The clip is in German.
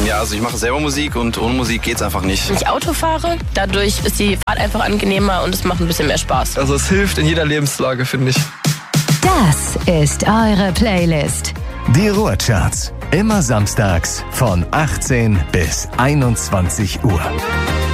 Ja, also ich mache selber Musik und ohne Musik geht's einfach nicht. Wenn ich Auto fahre, dadurch ist die Fahrt einfach angenehmer und es macht ein bisschen mehr Spaß. Also es hilft in jeder Lebenslage, finde ich. Das ist eure Playlist. Die Ruhrcharts. Immer samstags von 18 bis 21 Uhr.